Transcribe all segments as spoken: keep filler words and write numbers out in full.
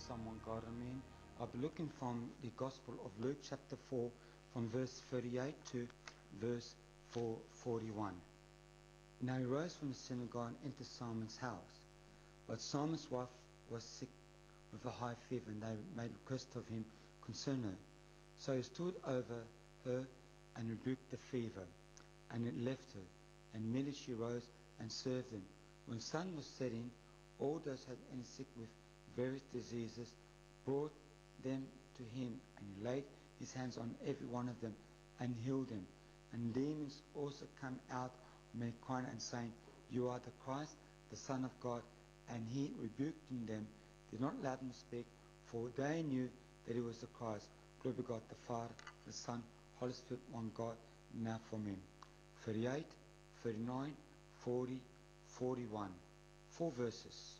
someone, God. I mean, I'll be looking from the Gospel of Luke, chapter four, from verse thirty-eight to verse four forty-one. Now he rose from the synagogue and entered Simon's house. But Simon's wife was sick with a high fever, and they made request of him concerning her. So he stood over her and rebuked the fever, and it left her, and immediately she rose and served them. When sun was setting, all those who had any sick with various diseases brought them to him, and he laid his hands on every one of them and healed them. And demons also come out of many, crying and saying, You are the Christ, the Son of God. And he, rebuking them, did not allow them to speak, for they knew that he was the Christ. Glory to God the Father, the Son, Holy Spirit, one God, now from him. thirty-eight, thirty-nine, forty, forty-one. Four verses.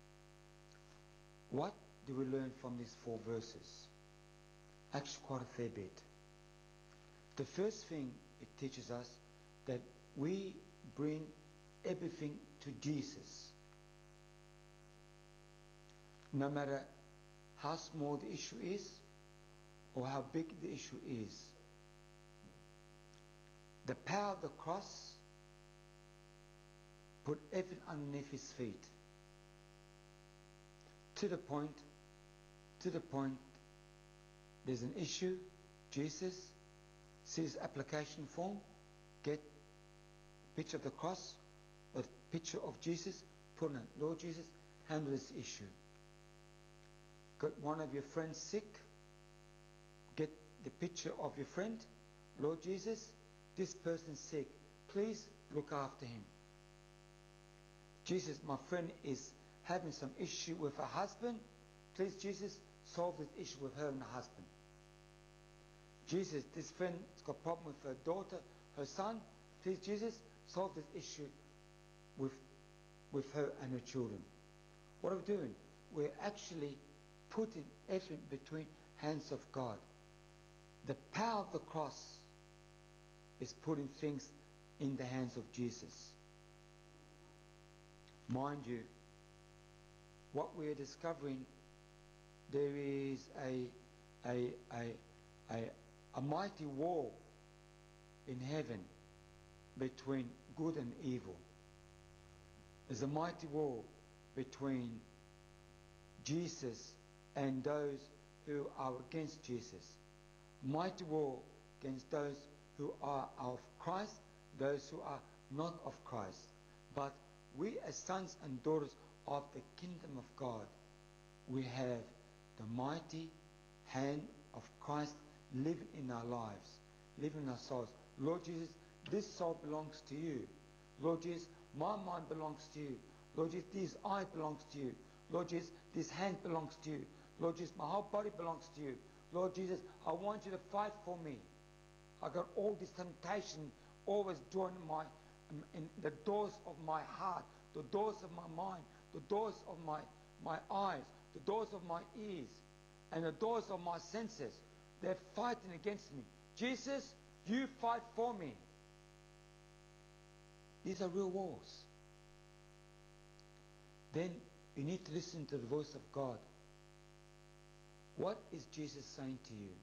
What do we learn from these four verses? Actually quite a fair bit. The first thing it teaches us that we bring everything to Jesus. No matter how small the issue is or how big the issue is. The power of the cross put everything underneath his feet. To the point, to the point, there's an issue, Jesus sees application form, get a picture of the cross, a picture of Jesus, put on it. Lord Jesus, handle this issue. Got one of your friends sick, get the picture of your friend. Lord Jesus, this person's sick. Please look after him. Jesus, my friend is having some issue with her husband. Please, Jesus, solve this issue with her and her husband. Jesus, this friend's got a problem with her daughter, her son. Please, Jesus, solve this issue with, with her and her children. What are we doing? We're actually putting everything between hands of God. The power of the cross is putting things in the hands of Jesus. Mind you, what we are discovering, there is a a a a, a mighty war in heaven between good and evil. There's a mighty war between Jesus and those who are against Jesus. Mighty war against those who are of Christ, those who are not of Christ. But we as sons and daughters of the kingdom of God, we have the mighty hand of Christ living in our lives, living in our souls. Lord Jesus, this soul belongs to you. Lord Jesus, my mind belongs to you. Lord Jesus, these eyes belongs to you. Lord Jesus, this hand belongs to you. Lord Jesus, my whole body belongs to you. Lord Jesus, I want you to fight for me. I got all this temptation always joining my in the doors of my heart, the doors of my mind, the doors of my, my eyes, the doors of my ears, and the doors of my senses. They're fighting against me. Jesus, you fight for me. These are real wars. Then you need to listen to the voice of God. What is Jesus saying to you?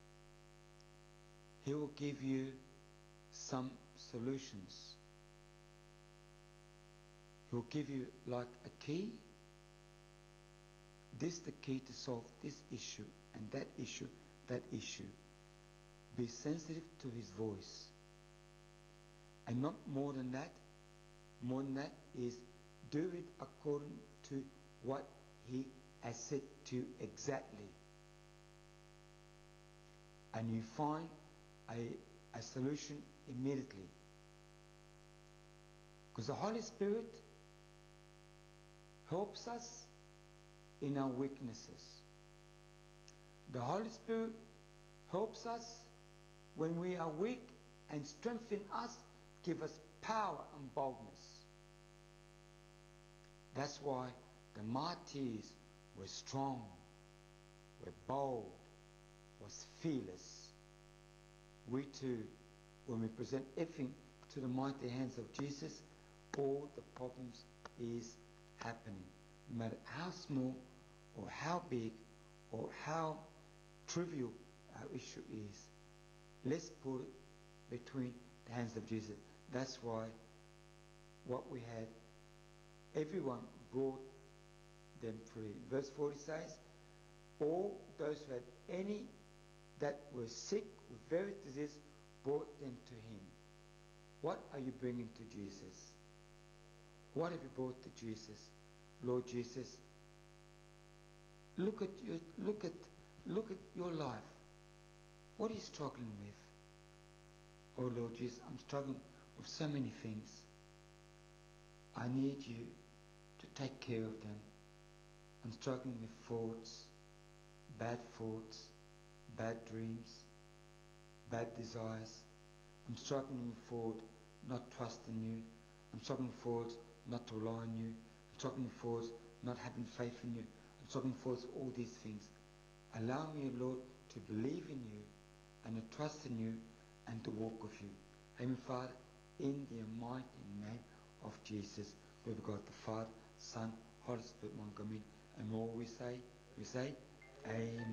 He will give you some solutions. He will give you like a key. This is the key to solve this issue and that issue, that issue. Be sensitive to his voice. And not more than that. More than that is do it according to what he has said to you exactly. And you find a, a solution immediately. Because the Holy Spirit helps us in our weaknesses. The Holy Spirit helps us when we are weak and strengthen us, give us power and boldness. That's why the martyrs were strong, were bold, was fearless. We too, when we present everything to the mighty hands of Jesus, all the problems is happening. No matter how small or how big or how trivial our issue is, let's put it between the hands of Jesus. That's why what we had, everyone brought them free. Verse forty says, all those who had any that were sick with various diseases brought them to him. What are you bringing to Jesus? What have you brought to Jesus? Lord Jesus, look at your, look at, look at your life. What are you struggling with? Oh Lord Jesus, I'm struggling with so many things. I need you to take care of them. I'm struggling with thoughts, bad thoughts, bad dreams, bad desires. I'm struggling with thought, not trusting you. I'm struggling with thoughts, not to rely on you. I'm struggling with thoughts, not having faith in you. I'm struggling with thoughts, all these things. Allow me, Lord, to believe in you and to trust in you and to walk with you. Amen, Father, in the mighty name of Jesus, we've got the Father, Son, Holy Spirit, one come in, and all we say, we say, Amen.